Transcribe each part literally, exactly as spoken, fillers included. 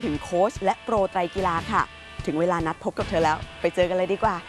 ถึงโค้ชและโปรไตรกีฬาค่ะถึงเวลานัดพบกับเธอแล้วไปเจอกันเลยดีกว่า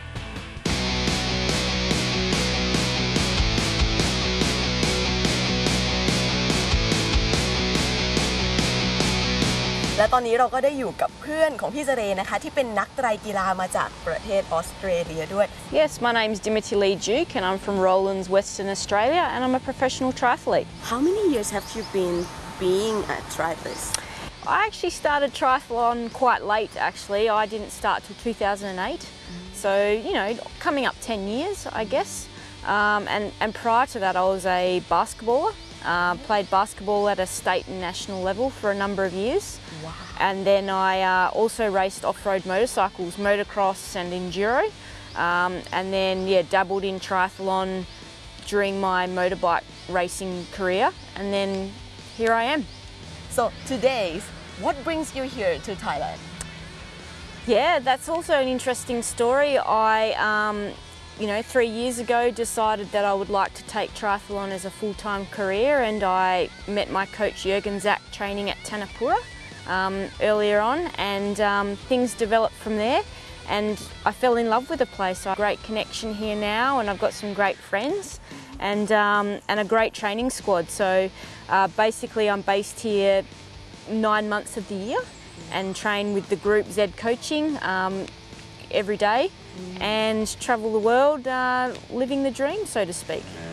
และตอนนี้เราก็ได้อยู่กับเพื่อนของพี่เจเรนะคะที่เป็นนักไตรกีฬามาจากประเทศออสเตรเลียด้วย Yes, my name's Dimitri Lee Duke and I'm from Rowlands, Western Australia and I'm a professional triathlete. How many years have you been being a triathlete? I actually started triathlon quite late actually. I didn't start till two thousand eight. So, you know, coming up ten years, I guess. Um, and, and prior to that I was a basketballer. Uh, played basketball at a state and national level for a number of years. Wow. And then I uh, also raced off-road motorcycles, motocross and enduro. Um, and then, yeah, dabbled in triathlon during my motorbike racing career. And then here I am. So today, what brings you here to Thailand? Yeah, that's also an interesting story. I, um, you know, three years ago decided that I would like to take triathlon as a full-time career, and I met my coach Jürgen Zach training at Tanapura um, earlier on, and um, things developed from there. And I fell in love with the place. So I have a great connection here now, and I've got some great friends and um, and a great training squad. So uh, basically, I'm based here nine months of the year and train with the group Z Coaching um, every day and travel the world uh, living the dream, so to speak.